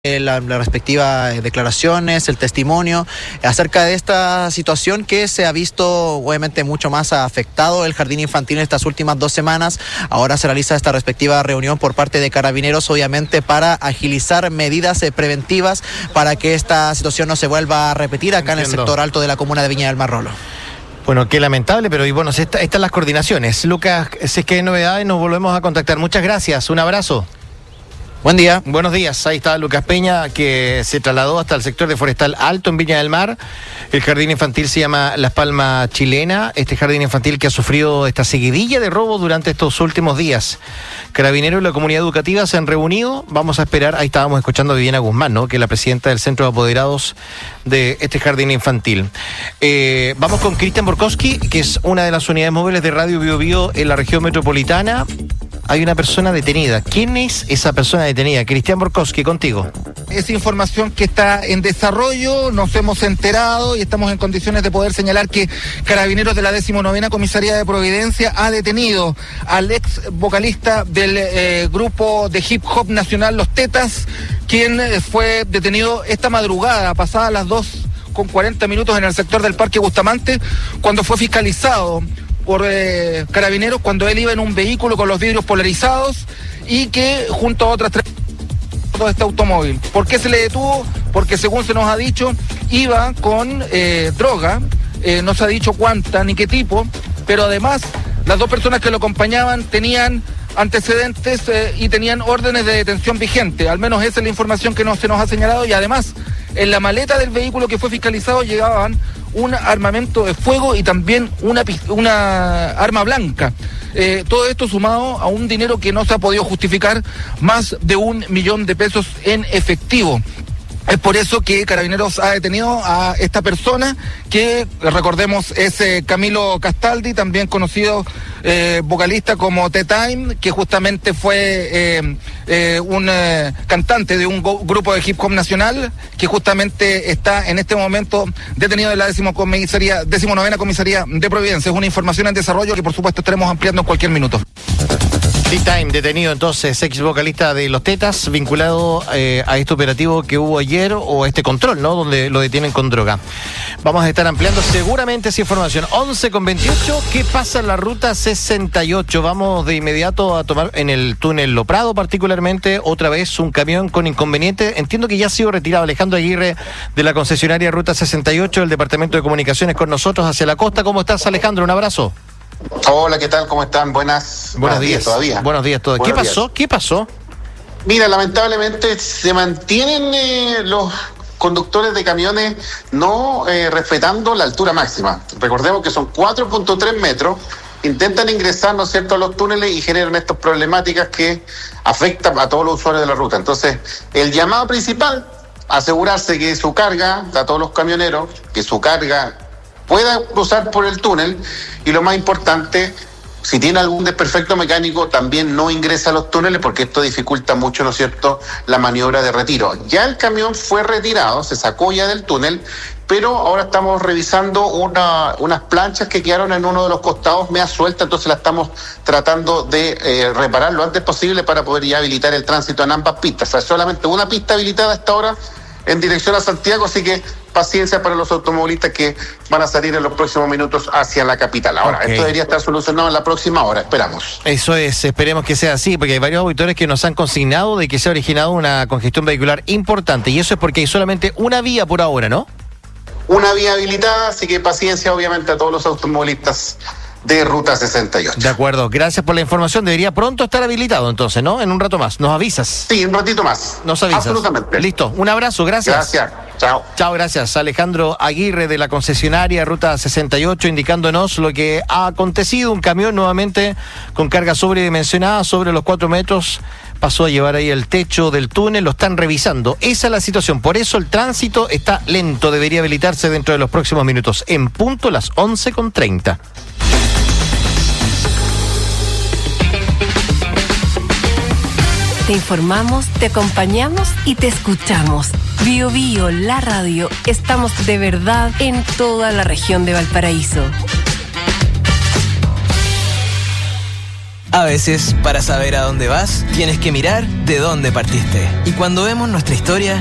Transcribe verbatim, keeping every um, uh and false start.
La, la respectiva declaraciones, el testimonio acerca de esta situación que se ha visto obviamente mucho más afectado el jardín infantil en estas últimas dos semanas. Ahora se realiza esta respectiva reunión por parte de Carabineros, obviamente para agilizar medidas eh, preventivas para que esta situación no se vuelva a repetir acá Entiendo. en el sector alto de la comuna de Viña del Mar, Rolo. Bueno, qué lamentable, pero y bueno, estas están las coordinaciones. Lucas, si es que hay novedades nos volvemos a contactar. Muchas gracias, un abrazo. Buen día. Buenos días, ahí está Lucas Peña, que se trasladó hasta el sector de Forestal Alto en Viña del Mar. El jardín infantil se llama Las Palmas Chilena, este jardín infantil que ha sufrido esta seguidilla de robos durante estos últimos días. Carabineros y la comunidad educativa se han reunido, vamos a esperar, ahí estábamos escuchando a Viviana Guzmán, ¿no?, que es la presidenta del Centro de Apoderados de este jardín infantil. Eh, vamos con Cristian Borkowski, que es una de las unidades móviles de Radio Bio Bio en la región metropolitana. Hay una persona detenida. ¿Quién es esa persona detenida? Cristian Borkowski, contigo. Es información que está en desarrollo, nos hemos enterado y estamos en condiciones de poder señalar que Carabineros de la decimonovena Comisaría de Providencia ha detenido al ex vocalista del eh, grupo de hip hop nacional Los Tetas, quien fue detenido esta madrugada, pasadas las dos con cuarenta minutos en el sector del Parque Bustamante, cuando fue fiscalizado por eh, Carabineros cuando él iba en un vehículo con los vidrios polarizados y que junto a otras tres de este automóvil. ¿Por qué se le detuvo? Porque según se nos ha dicho, iba con eh, droga, eh, no se ha dicho cuánta ni qué tipo, pero además las dos personas que lo acompañaban tenían antecedentes eh, y tenían órdenes de detención vigente, al menos esa es la información que no, se nos ha señalado, y además en la maleta del vehículo que fue fiscalizado llegaban un armamento de fuego y también una, una arma blanca. Eh, todo esto sumado a un dinero que no se ha podido justificar, más de un millón de pesos en efectivo. Es por eso que Carabineros ha detenido a esta persona que, recordemos, es eh, Camilo Castaldi, también conocido eh, vocalista como T-Time, que justamente fue eh, eh, un eh, cantante de un go- grupo de hip hop nacional, que justamente está en este momento detenido en la décimo comisaría, decimonovena Comisaría de Providencia. Es una información en desarrollo que por supuesto estaremos ampliando en cualquier minuto. T-Time, detenido entonces, ex vocalista de Los Tetas, vinculado eh, a este operativo que hubo ayer, o a este control, ¿no?, donde lo detienen con droga. Vamos a estar ampliando seguramente esa información. once con veintiocho, ¿qué pasa en la ruta sesenta y ocho? Vamos de inmediato a tomar en el túnel Lo Prado, particularmente, otra vez un camión con inconveniente. Entiendo que ya ha sido retirado. Alejandro Aguirre, de la concesionaria Ruta sesenta y ocho, del Departamento de Comunicaciones, con nosotros hacia la costa. ¿Cómo estás, Alejandro? Un abrazo. Hola, ¿qué tal? ¿Cómo están? Buenas, buenos días. días todavía. Buenos días todos. ¿Qué pasó? Días. ¿Qué pasó? Mira, lamentablemente se mantienen eh, los conductores de camiones no eh, respetando la altura máxima. Recordemos que son cuatro punto tres metros. Intentan ingresar, ¿no es cierto?, a los túneles y generan estas problemáticas que afectan a todos los usuarios de la ruta. Entonces, el llamado principal, asegurarse que su carga, a todos los camioneros, que su carga pueda cruzar por el túnel, y lo más importante, si tiene algún desperfecto mecánico, también no ingresa a los túneles, porque esto dificulta mucho, ¿no es cierto?, la maniobra de retiro. Ya el camión fue retirado, se sacó ya del túnel, pero ahora estamos revisando una, unas planchas que quedaron en uno de los costados media sueltas, entonces la estamos tratando de eh, reparar lo antes posible para poder ya habilitar el tránsito en ambas pistas. O sea, solamente una pista habilitada hasta ahora en dirección a Santiago, así que paciencia para los automovilistas que van a salir en los próximos minutos hacia la capital. Ahora, okay. Esto debería estar solucionado en la próxima hora, esperamos. Eso es, esperemos que sea así, porque hay varios auditores que nos han consignado de que se ha originado una congestión vehicular importante, y eso es porque hay solamente una vía por ahora, ¿no? Una vía habilitada, así que paciencia obviamente a todos los automovilistas de Ruta sesenta y ocho. De acuerdo, gracias por la información. Debería pronto estar habilitado entonces, ¿no? En un rato más. ¿Nos avisas? Sí, un ratito más. Nos avisas. Absolutamente. Listo, un abrazo, gracias. Gracias, chao. Chao, gracias. Alejandro Aguirre, de la concesionaria Ruta sesenta y ocho, indicándonos lo que ha acontecido. Un camión nuevamente con carga sobredimensionada sobre los cuatro metros. Pasó a llevar ahí el techo del túnel, lo están revisando. Esa es la situación, por eso el tránsito está lento. Debería habilitarse dentro de los próximos minutos. En punto las once con treinta. Te informamos, te acompañamos y te escuchamos. Bio Bio, la radio. Estamos de verdad en toda la región de Valparaíso. A veces, para saber a dónde vas, tienes que mirar de dónde partiste. Y cuando vemos nuestra historia,